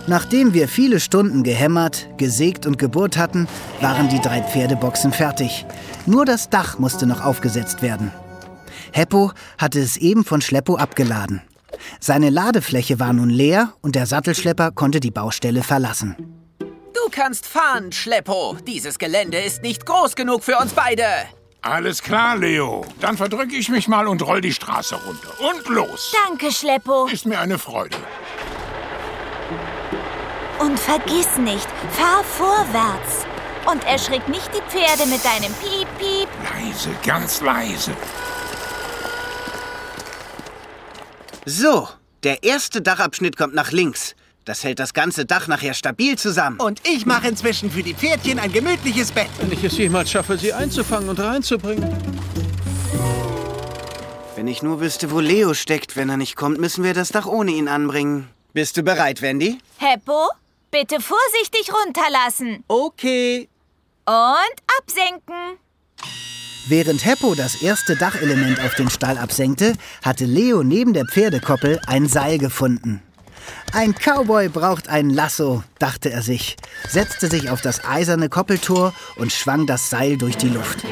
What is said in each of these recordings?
Nachdem wir viele Stunden gehämmert, gesägt und gebohrt hatten, waren die 3 Pferdeboxen fertig. Nur das Dach musste noch aufgesetzt werden. Heppo hatte es eben von Schleppo abgeladen. Seine Ladefläche war nun leer und der Sattelschlepper konnte die Baustelle verlassen. Du kannst fahren, Schleppo. Dieses Gelände ist nicht groß genug für uns beide. Alles klar, Leo. Dann verdrücke ich mich mal und roll die Straße runter. Und los. Danke, Schleppo. Ist mir eine Freude. Und vergiss nicht, fahr vorwärts. Und erschrick nicht die Pferde mit deinem Piep, Piep. Leise, ganz leise. So, der erste Dachabschnitt kommt nach links. Das hält das ganze Dach nachher stabil zusammen. Und ich mache inzwischen für die Pferdchen ein gemütliches Bett. Wenn ich es jemals schaffe, sie einzufangen und reinzubringen. Wenn ich nur wüsste, wo Leo steckt. Wenn er nicht kommt, müssen wir das Dach ohne ihn anbringen. Bist du bereit, Wendy? Heppo, bitte vorsichtig runterlassen. Okay. Und absenken. Während Heppo das erste Dachelement auf den Stall absenkte, hatte Leo neben der Pferdekoppel ein Seil gefunden. Ein Cowboy braucht ein Lasso, dachte er sich, setzte sich auf das eiserne Koppeltor und schwang das Seil durch die Luft.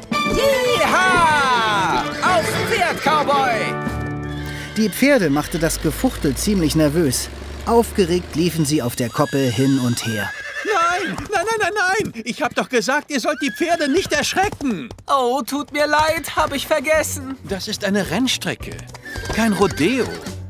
Jeha! Aufs Pferd, Cowboy! Die Pferde machte das Gefuchtel ziemlich nervös. Aufgeregt liefen sie auf der Koppel hin und her. Nein, nein, nein, nein, nein! Ich hab doch gesagt, ihr sollt die Pferde nicht erschrecken! Oh, tut mir leid, hab ich vergessen. Das ist eine Rennstrecke, kein Rodeo.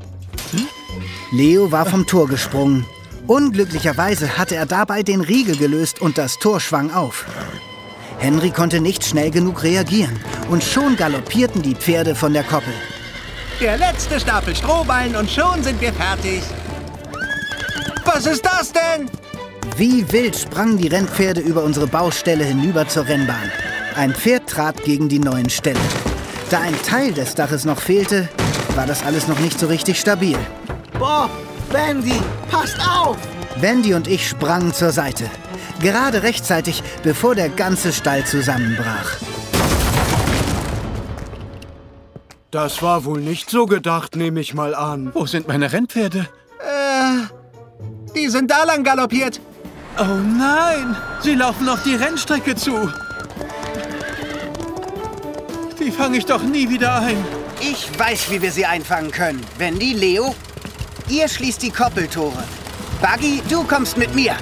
Leo war vom Tor gesprungen. Unglücklicherweise hatte er dabei den Riegel gelöst und das Tor schwang auf. Henry konnte nicht schnell genug reagieren und schon galoppierten die Pferde von der Koppel. Der letzte Stapel Strohballen und schon sind wir fertig. Was ist das denn? Wie wild sprangen die Rennpferde über unsere Baustelle hinüber zur Rennbahn. Ein Pferd trat gegen die neuen Ställe. Da ein Teil des Daches noch fehlte, war das alles noch nicht so richtig stabil. Bob, Wendy, passt auf! Wendy und ich sprangen zur Seite. Gerade rechtzeitig, bevor der ganze Stall zusammenbrach. Das war wohl nicht so gedacht, nehme ich mal an. Wo sind meine Rennpferde? Die sind da lang galoppiert. Oh nein, sie laufen auf die Rennstrecke zu. Die fange ich doch nie wieder ein. Ich weiß, wie wir sie einfangen können. Wendy, Leo, ihr schließt die Koppeltore. Buggy, du kommst mit mir.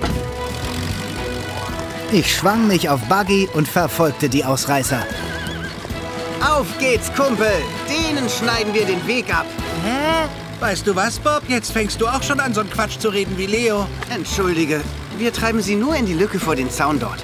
Ich schwang mich auf Buggy und verfolgte die Ausreißer. Auf geht's, Kumpel. Denen schneiden wir den Weg ab. Hä? Weißt du was, Bob? Jetzt fängst du auch schon an, so einen Quatsch zu reden wie Leo. Entschuldige, wir treiben sie nur in die Lücke vor den Zaun dort.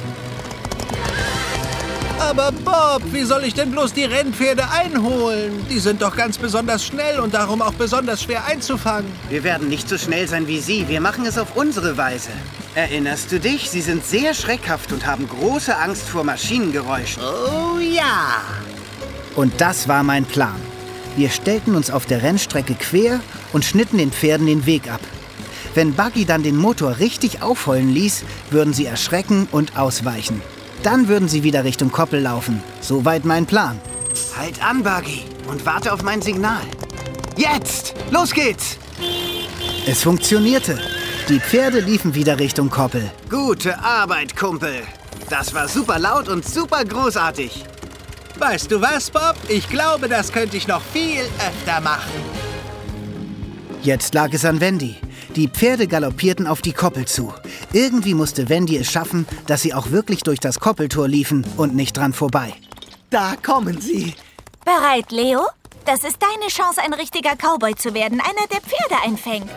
Aber Bob, wie soll ich denn bloß die Rennpferde einholen? Die sind doch ganz besonders schnell und darum auch besonders schwer einzufangen. Wir werden nicht so schnell sein wie Sie. Wir machen es auf unsere Weise. Erinnerst du dich? Sie sind sehr schreckhaft und haben große Angst vor Maschinengeräuschen. Oh ja! Und das war mein Plan. Wir stellten uns auf der Rennstrecke quer und schnitten den Pferden den Weg ab. Wenn Buggy dann den Motor richtig aufheulen ließ, würden sie erschrecken und ausweichen. Dann würden sie wieder Richtung Koppel laufen. Soweit mein Plan. Halt an, Buggy, und warte auf mein Signal. Jetzt! Los geht's! Es funktionierte. Die Pferde liefen wieder Richtung Koppel. Gute Arbeit, Kumpel. Das war super laut und super großartig. Weißt du was, Bob? Ich glaube, das könnte ich noch viel öfter machen. Jetzt lag es an Wendy. Die Pferde galoppierten auf die Koppel zu. Irgendwie musste Wendy es schaffen, dass sie auch wirklich durch das Koppeltor liefen und nicht dran vorbei. Da kommen sie. Bereit, Leo? Das ist deine Chance, ein richtiger Cowboy zu werden. Einer, der Pferde einfängt.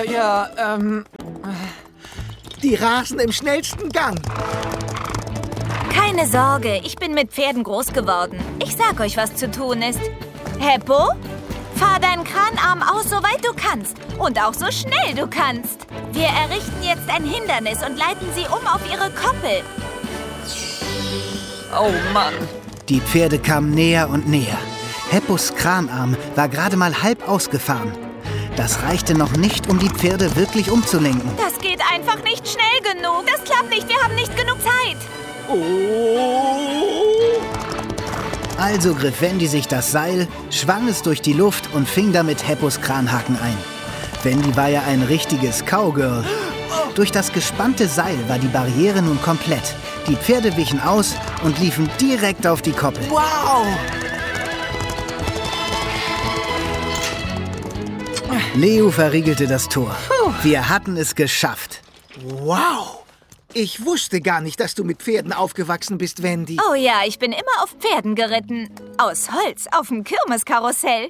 Die rasen im schnellsten Gang. Keine Sorge, ich bin mit Pferden groß geworden. Ich sag euch, was zu tun ist. Heppo, fahr deinen Kranarm aus, soweit du kannst. Und auch so schnell du kannst. Wir errichten jetzt ein Hindernis und leiten sie um auf ihre Koppel. Oh Mann. Die Pferde kamen näher und näher. Heppos Kranarm war gerade mal halb ausgefahren. Das reichte noch nicht, um die Pferde wirklich umzulenken. Das geht einfach nicht schnell genug. Das klappt nicht, wir haben nicht genug Zeit. Also griff Wendy sich das Seil, schwang es durch die Luft und fing damit Heppos Kranhaken ein. Wendy war ja ein richtiges Cowgirl. Durch das gespannte Seil war die Barriere nun komplett. Die Pferde wichen aus und liefen direkt auf die Koppel. Wow! Leo verriegelte das Tor. Wir hatten es geschafft. Wow! Ich wusste gar nicht, dass du mit Pferden aufgewachsen bist, Wendy. Oh ja, ich bin immer auf Pferden geritten. Aus Holz, auf dem Kirmeskarussell.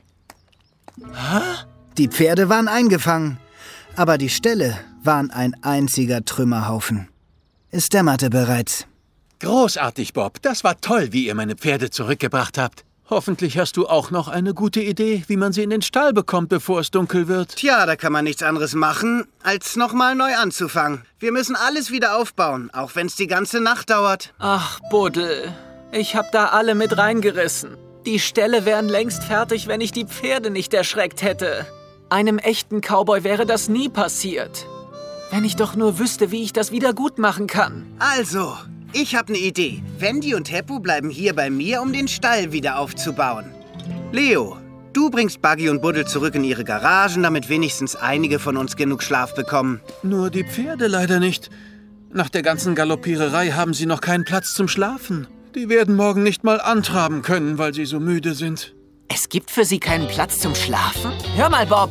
Die Pferde waren eingefangen, aber die Ställe waren ein einziger Trümmerhaufen. Es dämmerte bereits. Großartig, Bob. Das war toll, wie ihr meine Pferde zurückgebracht habt. Hoffentlich hast du auch noch eine gute Idee, wie man sie in den Stall bekommt, bevor es dunkel wird. Tja, da kann man nichts anderes machen, als nochmal neu anzufangen. Wir müssen alles wieder aufbauen, auch wenn es die ganze Nacht dauert. Ach, Buddel, ich hab da alle mit reingerissen. Die Ställe wären längst fertig, wenn ich die Pferde nicht erschreckt hätte. Einem echten Cowboy wäre das nie passiert. Wenn ich doch nur wüsste, wie ich das wieder gut machen kann. Also, ich habe eine Idee. Wendy und Heppo bleiben hier bei mir, um den Stall wieder aufzubauen. Leo, du bringst Buggy und Buddel zurück in ihre Garagen, damit wenigstens einige von uns genug Schlaf bekommen. Nur die Pferde leider nicht. Nach der ganzen Galoppiererei haben sie noch keinen Platz zum Schlafen. Die werden morgen nicht mal antraben können, weil sie so müde sind. Es gibt für sie keinen Platz zum Schlafen? Hör mal, Bob.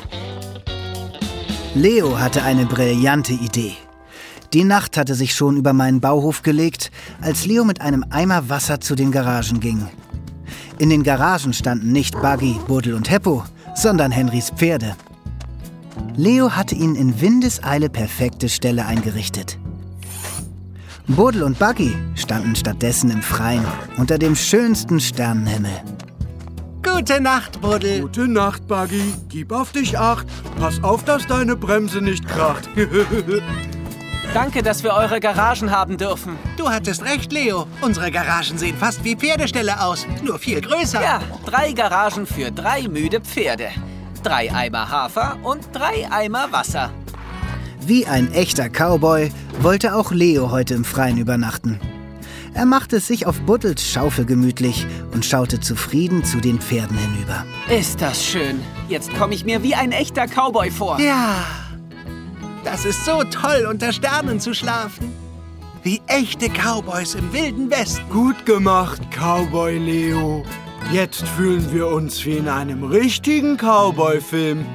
Leo hatte eine brillante Idee. Die Nacht hatte sich schon über meinen Bauhof gelegt, als Leo mit einem Eimer Wasser zu den Garagen ging. In den Garagen standen nicht Buggy, Buddel und Heppo, sondern Henrys Pferde. Leo hatte ihnen in Windeseile perfekte Ställe eingerichtet. Buddel und Buggy standen stattdessen im Freien, unter dem schönsten Sternenhimmel. Gute Nacht, Buddel. Gute Nacht, Buggy. Gib auf dich acht. Pass auf, dass deine Bremse nicht kracht. Danke, dass wir eure Garagen haben dürfen. Du hattest recht, Leo. Unsere Garagen sehen fast wie Pferdeställe aus, nur viel größer. Ja, 3 Garagen für 3 müde Pferde. 3 Eimer Hafer und 3 Eimer Wasser. Wie ein echter Cowboy wollte auch Leo heute im Freien übernachten. Er machte es sich auf Buddels Schaufel gemütlich und schaute zufrieden zu den Pferden hinüber. Ist das schön. Jetzt komme ich mir wie ein echter Cowboy vor. Ja, das ist so toll, unter Sternen zu schlafen. Wie echte Cowboys im Wilden Westen. Gut gemacht, Cowboy Leo. Jetzt fühlen wir uns wie in einem richtigen Cowboy-Film.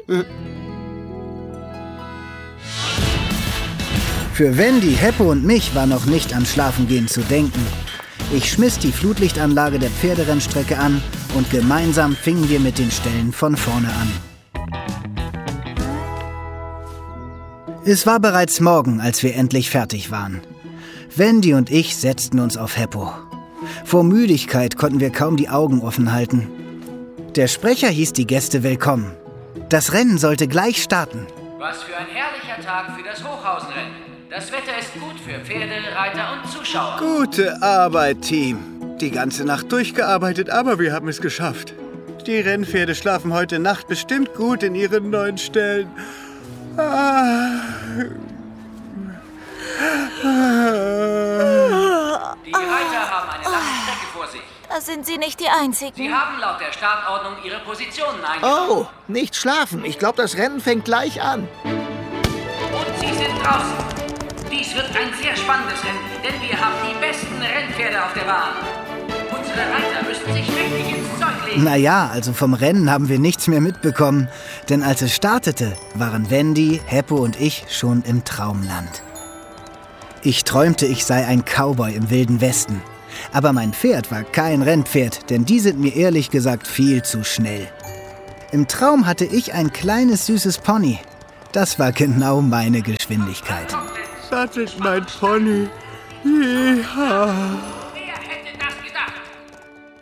Für Wendy, Heppo und mich war noch nicht an Schlafengehen zu denken. Ich schmiss die Flutlichtanlage der Pferderennstrecke an und gemeinsam fingen wir mit den Ställen von vorne an. Es war bereits Morgen, als wir endlich fertig waren. Wendy und ich setzten uns auf Heppo. Vor Müdigkeit konnten wir kaum die Augen offen halten. Der Sprecher hieß die Gäste willkommen. Das Rennen sollte gleich starten. Was für ein herrlicher Tag für das Hochhausenrennen. Das Wetter ist gut für Pferde, Reiter und Zuschauer. Gute Arbeit, Team. Die ganze Nacht durchgearbeitet, aber wir haben es geschafft. Die Rennpferde schlafen heute Nacht bestimmt gut in ihren neuen Ställen. Die Reiter haben eine lange Strecke vor sich. Da sind Sie nicht die Einzigen. Sie haben laut der Startordnung ihre Positionen eingenommen. Oh, nicht schlafen. Ich glaube, das Rennen fängt gleich an. Und sie sind draußen. Dies wird ein sehr spannendes Rennen, denn wir haben die besten Rennpferde auf der Bahn. Unsere Reiter müssen sich richtig ins Zeug legen. Naja, also vom Rennen haben wir nichts mehr mitbekommen. Denn als es startete, waren Wendy, Heppo und ich schon im Traumland. Ich träumte, ich sei ein Cowboy im Wilden Westen. Aber mein Pferd war kein Rennpferd, denn die sind mir ehrlich gesagt viel zu schnell. Im Traum hatte ich ein kleines, süßes Pony. Das war genau meine Geschwindigkeit. Das ist mein Pony. Ja.